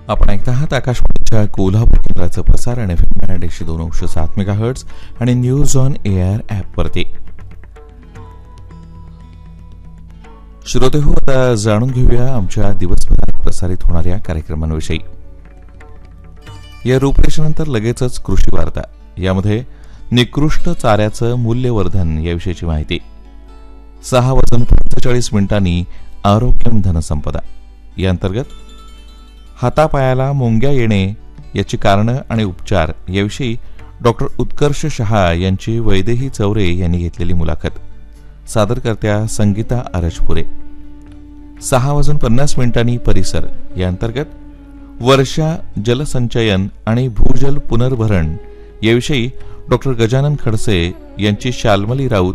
आपण ऐकत आहात आकाशवाणीच्या कोल्हापूर केंद्राचं प्रसारण FM 102.7 मेगाहर्ट्झ आणि न्यूज ऑन एअर ॲपवरती. श्रोते हो, आता जाणून घेऊया आमच्या दिवसभरात प्रसारित होणाऱ्या कार्यक्रमांविषयी. या रूपरेषेनंतर लगेचच कृषी वार्ता, यामध्ये निकृष्ट चाऱ्याचं मूल्यवर्धन याविषयीची माहिती. 6:45 आरोग्यम धनसंपदा या अंतर्गत हातापायाला मुंग्या येणे याची कारणं आणि उपचार याविषयी डॉक्टर उत्कर्ष शहा यांची वैदेही चौरे यांनी घेतलेली मुलाखत. सादरकर्त्या संगीता आरजपुरे. 6:50 परिसर या अंतर्गत वर्षा जलसंचयन आणि भूजल पुनर्भरण याविषयी डॉक्टर गजानन खडसे यांची शाल्मली राऊत